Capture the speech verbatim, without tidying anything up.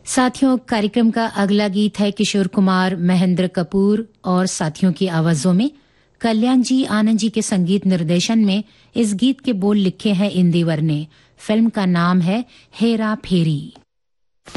साथियों, कार्यक्रम का अगला गीत है किशोर कुमार, महेंद्र कपूर और साथियों की आवाजों में। कल्याण जी आनंद जी के संगीत निर्देशन में इस गीत के बोल लिखे हैं इंदिवर ने। फिल्म का नाम है हेरा फेरी।